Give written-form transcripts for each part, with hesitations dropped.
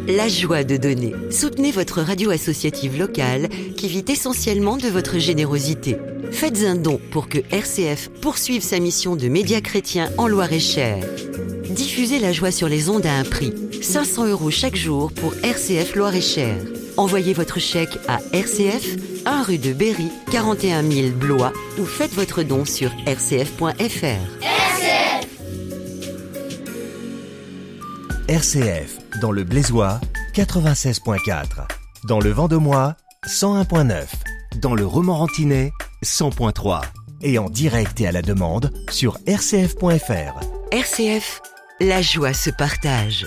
la joie de donner. Soutenez votre radio associative locale qui vit essentiellement de votre générosité. Faites un don pour que RCF poursuive sa mission de média chrétien en Loir-et-Cher. Diffusez la joie sur les ondes à un prix. 500 € chaque jour pour RCF Loir-et-Cher. Envoyez votre chèque à RCF, 1 rue de Berry, 41 000 Blois ou faites votre don sur rcf.fr. RCF, dans le Blésois, 96.4. Dans le Vendomois, 101.9. Dans le Romorantinais, 100.3. Et en direct et à la demande sur rcf.fr. RCF, la joie se partage.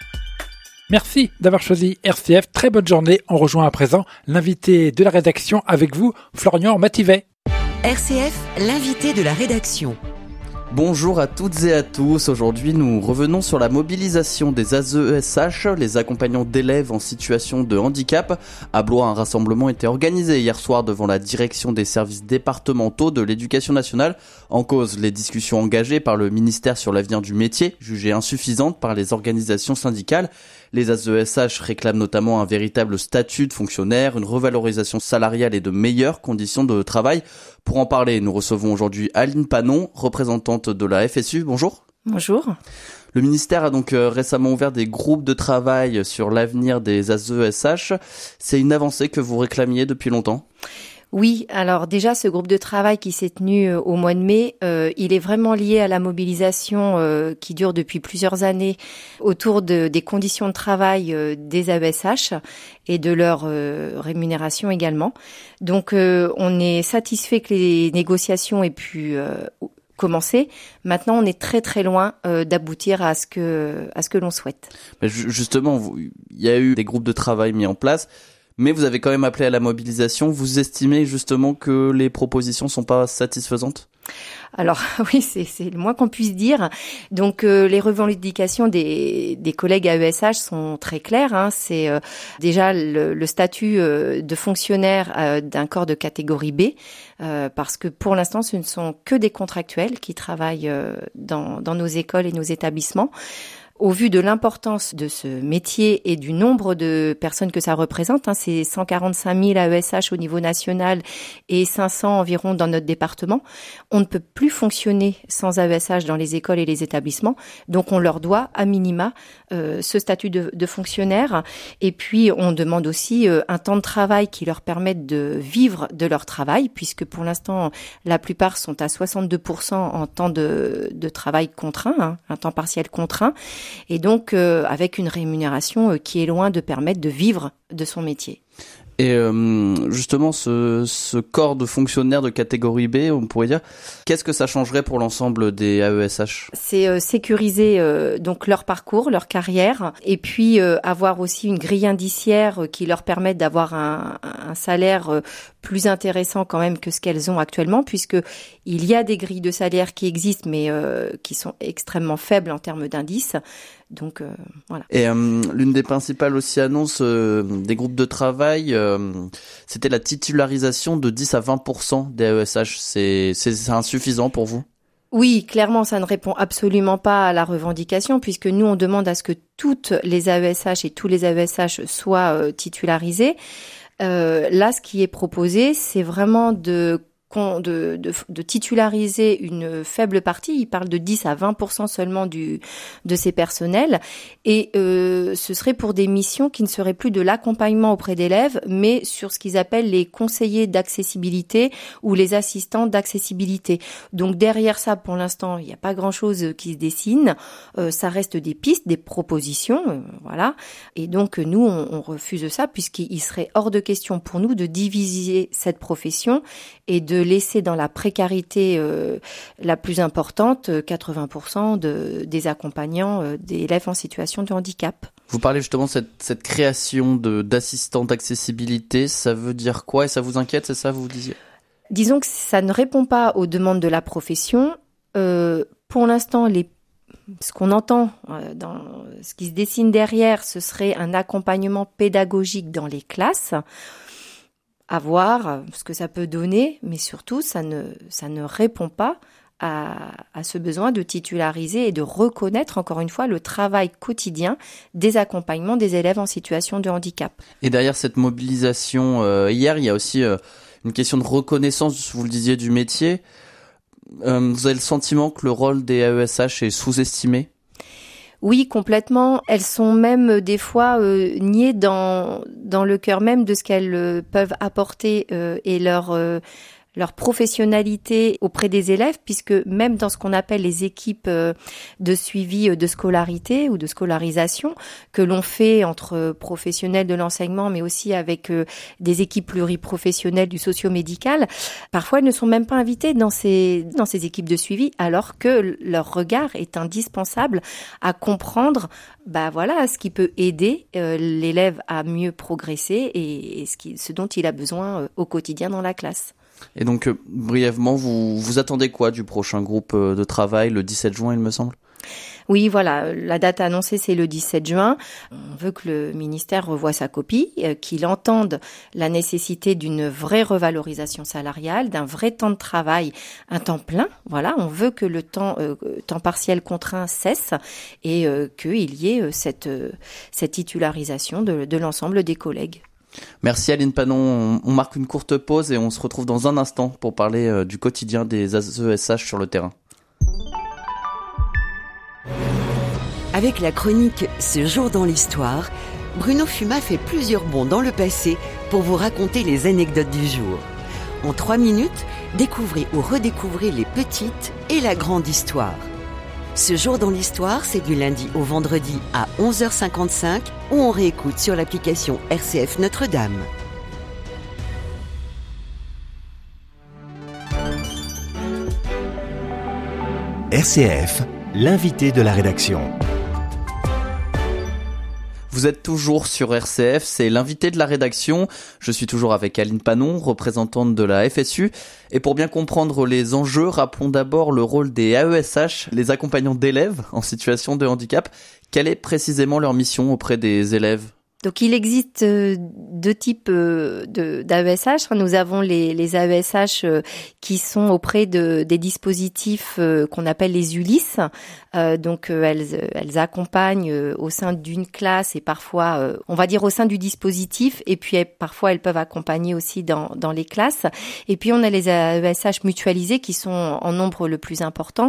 Merci d'avoir choisi RCF. Très bonne journée. On rejoint à présent l'invité de la rédaction avec vous, Florian Mativet. RCF, l'invité de la rédaction. Bonjour à toutes et à tous. Aujourd'hui, nous revenons sur la mobilisation des AESH, les accompagnants d'élèves en situation de handicap. À Blois, un rassemblement était organisé hier soir devant la direction des services départementaux de l'éducation nationale. En cause, les discussions engagées par le ministère sur l'avenir du métier, jugées insuffisantes par les organisations syndicales. Les AESH réclament notamment un véritable statut de fonctionnaire, une revalorisation salariale et de meilleures conditions de travail. Pour en parler, nous recevons aujourd'hui Aline Panon, représentante de la FSU. Bonjour. Bonjour. Le ministère a donc récemment ouvert des groupes de travail sur l'avenir des AESH. C'est une avancée que vous réclamiez depuis longtemps ? Oui, alors déjà ce groupe de travail qui s'est tenu au mois de mai, il est vraiment lié à la mobilisation qui dure depuis plusieurs années autour des conditions de travail des AESH et de leur rémunération également. Donc on est satisfait que les négociations aient pu commencer. Maintenant, on est très très loin d'aboutir à ce que l'on souhaite. Mais justement, il y a eu des groupes de travail mis en place. Mais vous avez quand même appelé à la mobilisation. Vous estimez justement que les propositions sont pas satisfaisantes ? Alors oui, c'est le moins qu'on puisse dire. Donc les revendications des collègues AESH sont très claires. C'est déjà le statut de fonctionnaire d'un corps de catégorie B, parce que pour l'instant, ce ne sont que des contractuels qui travaillent dans nos écoles et nos établissements. Au vu de l'importance de ce métier et du nombre de personnes que ça représente, c'est 145 000 AESH au niveau national et 500 environ dans notre département, on ne peut plus fonctionner sans AESH dans les écoles et les établissements. Donc on leur doit à minima ce statut de fonctionnaire. Et puis on demande aussi un temps de travail qui leur permette de vivre de leur travail, puisque pour l'instant la plupart sont à 62% en temps de travail contraint, un temps partiel contraint. Et donc avec une rémunération qui est loin de permettre de vivre de son métier. Et justement, ce corps de fonctionnaires de catégorie B, on pourrait dire, qu'est-ce que ça changerait pour l'ensemble des AESH ? C'est sécuriser donc leur parcours, leur carrière, et puis avoir aussi une grille indiciaire qui leur permette d'avoir un salaire plus intéressant quand même que ce qu'elles ont actuellement, puisque il y a des grilles de salaire qui existent, mais qui sont extrêmement faibles en termes d'indices. Donc voilà. Et l'une des principales aussi annonces des groupes de travail, c'était la titularisation de 10 à 20% des AESH. C'est insuffisant pour vous ? Oui, clairement, ça ne répond absolument pas à la revendication, puisque nous, on demande à ce que toutes les AESH et tous les AESH soient titularisés. Là, ce qui est proposé, c'est vraiment de titulariser une faible partie. Il parle de 10 à 20% seulement de ces personnels. Et ce serait pour des missions qui ne seraient plus de l'accompagnement auprès d'élèves, mais sur ce qu'ils appellent les conseillers d'accessibilité ou les assistants d'accessibilité. Donc derrière ça, pour l'instant, il n'y a pas grand-chose qui se dessine. Ça reste des pistes, des propositions, voilà. Et donc nous, on refuse ça, puisqu'il serait hors de question pour nous de diviser cette profession et de laisser dans la précarité la plus importante, 80% des accompagnants d'élèves en situation de handicap. Vous parlez justement de cette création d'assistants d'accessibilité, ça veut dire quoi et ça vous inquiète, c'est ça vous disiez ? Disons que ça ne répond pas aux demandes de la profession. Pour l'instant, ce qu'on entend dans ce qui se dessine derrière, ce serait un accompagnement pédagogique dans les classes. À voir ce que ça peut donner, mais surtout, ça ne répond pas à ce besoin de titulariser et de reconnaître, encore une fois, le travail quotidien des accompagnements des élèves en situation de handicap. Et derrière cette mobilisation, hier, il y a aussi une question de reconnaissance, vous le disiez, du métier. Vous avez le sentiment que le rôle des AESH est sous-estimé ? Oui, complètement. Elles sont même des fois niées dans le cœur même de ce qu'elles peuvent apporter et leur professionnalité auprès des élèves, puisque même dans ce qu'on appelle les équipes de suivi de scolarité ou de scolarisation que l'on fait entre professionnels de l'enseignement, mais aussi avec des équipes pluriprofessionnelles du socio-médical, parfois elles ne sont même pas invitées dans ces équipes de suivi, alors que leur regard est indispensable à comprendre ce qui peut aider l'élève à mieux progresser et ce dont il a besoin au quotidien dans la classe. Et donc, brièvement, vous attendez quoi du prochain groupe de travail, le 17 juin, il me semble ? Oui, voilà, la date annoncée, c'est le 17 juin. On veut que le ministère revoie sa copie, qu'il entende la nécessité d'une vraie revalorisation salariale, d'un vrai temps de travail, un temps plein. Voilà, on veut que le temps partiel contraint cesse et qu'il y ait cette titularisation de l'ensemble des collègues. Merci Aline Panon, on marque une courte pause et on se retrouve dans un instant pour parler du quotidien des AESH sur le terrain. Avec la chronique « Ce jour dans l'histoire », Bruno Fuma fait plusieurs bonds dans le passé pour vous raconter les anecdotes du jour. En 3 minutes, découvrez ou redécouvrez les petites et la grande histoire. Ce jour dans l'histoire, c'est du lundi au vendredi à 11h55 où on réécoute sur l'application RCF Notre-Dame. RCF, l'invité de la rédaction. Vous êtes toujours sur RCF, c'est l'invité de la rédaction. Je suis toujours avec Aline Panon, représentante de la FSU. Et pour bien comprendre les enjeux, rappelons d'abord le rôle des AESH, les accompagnants d'élèves en situation de handicap. Quelle est précisément leur mission auprès des élèves ? Donc il existe 2 types d'AESH. Nous avons les AESH qui sont auprès des dispositifs qu'on appelle les ULIS. Elles accompagnent au sein d'une classe et parfois, on va dire au sein du dispositif, et puis parfois elles peuvent accompagner aussi dans les classes. Et puis on a les AESH mutualisés qui sont en nombre le plus important,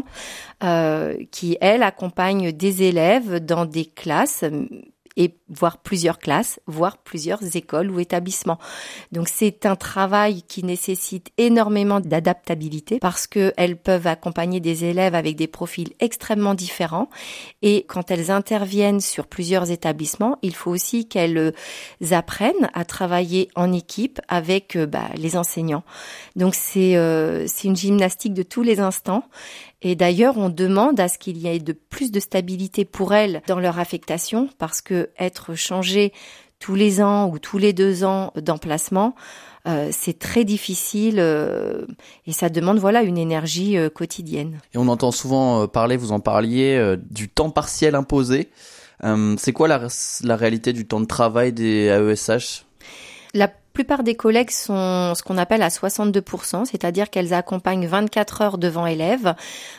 qui elles accompagnent des élèves dans des classes et voire plusieurs classes, voire plusieurs écoles ou établissements. Donc c'est un travail qui nécessite énormément d'adaptabilité parce que elles peuvent accompagner des élèves avec des profils extrêmement différents, et quand elles interviennent sur plusieurs établissements, il faut aussi qu'elles apprennent à travailler en équipe avec les enseignants. Donc c'est une gymnastique de tous les instants. Et d'ailleurs, on demande à ce qu'il y ait plus de stabilité pour elles dans leur affectation, parce que être changé tous les ans ou tous les 2 ans d'emplacement, c'est très difficile et ça demande une énergie quotidienne. Et on entend souvent parler, vous en parliez, du temps partiel imposé. C'est quoi la réalité du temps de travail des AESH ? La plupart des collègues sont ce qu'on appelle à 62%, c'est-à-dire qu'elles accompagnent 24 heures devant élèves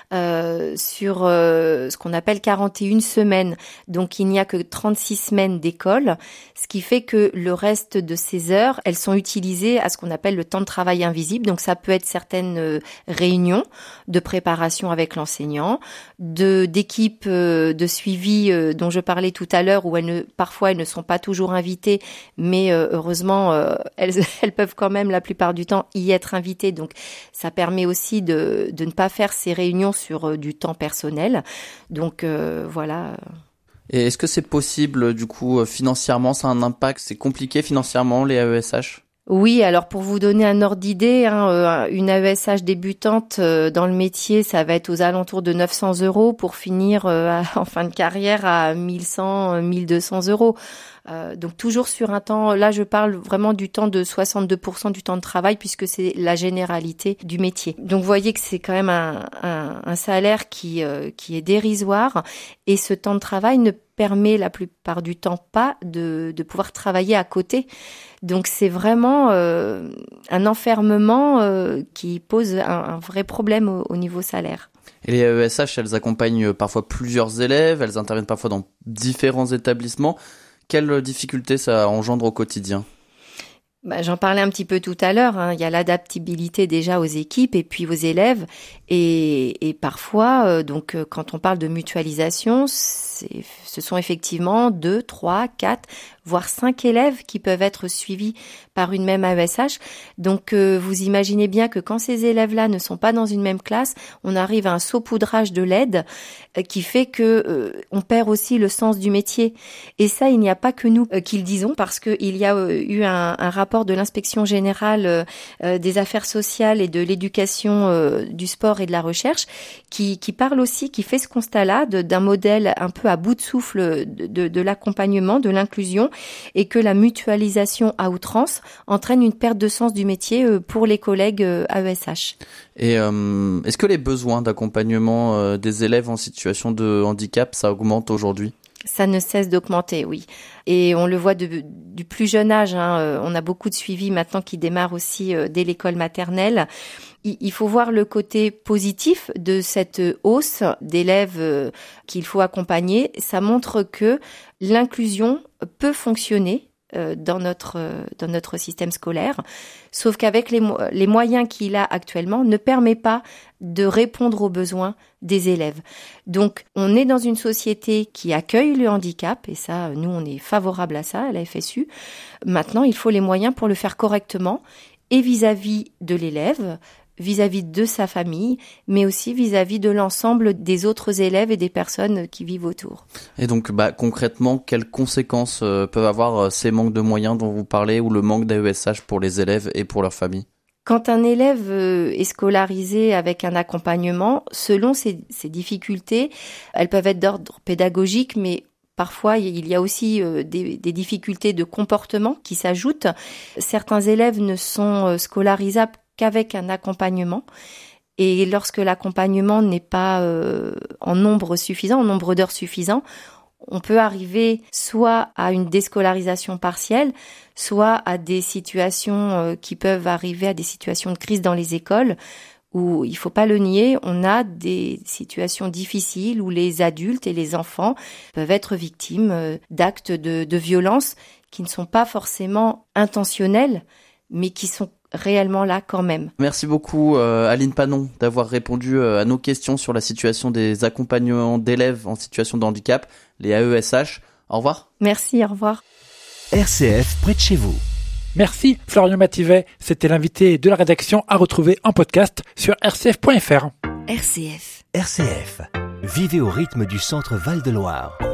sur ce qu'on appelle 41 semaines. Donc il n'y a que 36 semaines d'école, ce qui fait que le reste de ces heures, elles sont utilisées à ce qu'on appelle le temps de travail invisible. Donc ça peut être certaines réunions de préparation avec l'enseignant, d'équipes de suivi dont je parlais tout à l'heure, où parfois elles ne sont pas toujours invitées, mais heureusement elles peuvent quand même la plupart du temps y être invitées. Donc ça permet aussi de ne pas faire ces réunions sur du temps personnel. Donc voilà. Et est-ce que c'est possible, du coup, financièrement, ça a un impact ? C'est compliqué financièrement, les AESH ? Oui, alors pour vous donner un ordre d'idée, une AESH débutante dans le métier, ça va être aux alentours de 900 € pour finir en fin de carrière à 1100, 1200 €. Donc toujours sur un temps, là je parle vraiment du temps de 62% du temps de travail, puisque c'est la généralité du métier. Donc vous voyez que c'est quand même un salaire qui est dérisoire, et ce temps de travail ne permet la plupart du temps pas de pouvoir travailler à côté. Donc c'est vraiment un enfermement qui pose un vrai problème au niveau salaire. Et les AESH, elles accompagnent parfois plusieurs élèves, elles interviennent parfois dans différents établissements. Quelles difficultés ça engendre au quotidien ? J'en parlais un petit peu tout à l'heure, hein. Il y a l'adaptabilité déjà aux équipes et puis aux élèves. Et parfois, quand on parle de mutualisation, ce sont effectivement 2, 3, 4, voire 5 élèves qui peuvent être suivis par une même AESH. Donc, vous imaginez bien que quand ces élèves-là ne sont pas dans une même classe, on arrive à un saupoudrage de l'aide qui fait que on perd aussi le sens du métier. Et ça, il n'y a pas que nous qui le disons, parce que il y a eu un rapport de l'inspection générale des affaires sociales et de l'éducation du sport et de la recherche qui parle aussi, qui fait ce constat-là d'un modèle un peu à bout de souffle de l'accompagnement, de l'inclusion, et que la mutualisation à outrance entraîne une perte de sens du métier pour les collègues AESH. Et est-ce que les besoins d'accompagnement des élèves en situation de handicap, ça augmente aujourd'hui ? Ça ne cesse d'augmenter, oui. Et on le voit du plus jeune âge, hein. On a beaucoup de suivi maintenant qui démarre aussi dès l'école maternelle. Il faut voir le côté positif de cette hausse d'élèves qu'il faut accompagner. Ça montre que l'inclusion peut fonctionner dans notre système scolaire, sauf qu'avec les moyens qu'il a actuellement ne permet pas de répondre aux besoins des élèves. Donc, on est dans une société qui accueille le handicap, et ça, nous, on est favorable à ça, à la FSU. Maintenant, il faut les moyens pour le faire correctement, et vis-à-vis de l'élève, vis-à-vis de sa famille, mais aussi vis-à-vis de l'ensemble des autres élèves et des personnes qui vivent autour. Et donc, concrètement, quelles conséquences peuvent avoir ces manques de moyens dont vous parlez, ou le manque d'AESH pour les élèves et pour leur famille ? Quand un élève est scolarisé avec un accompagnement, selon ses difficultés, elles peuvent être d'ordre pédagogique, mais parfois, il y a aussi des difficultés de comportement qui s'ajoutent. Certains élèves ne sont scolarisables qu'avec un accompagnement. Et lorsque l'accompagnement n'est pas en nombre suffisant, en nombre d'heures suffisant, on peut arriver soit à une déscolarisation partielle, soit à des situations qui peuvent arriver à des situations de crise dans les écoles, où, il faut pas le nier, on a des situations difficiles où les adultes et les enfants peuvent être victimes d'actes de violence qui ne sont pas forcément intentionnels, mais qui sont réellement là quand même. Merci beaucoup Aline Panon d'avoir répondu à nos questions sur la situation des accompagnements d'élèves en situation de handicap, les AESH. Au revoir. Merci, au revoir. RCF près de chez vous. Merci Florian Mativet, c'était l'invité de la rédaction à retrouver en podcast sur rcf.fr. RCF. RCF. Vivez au rythme du Centre Val de Loire.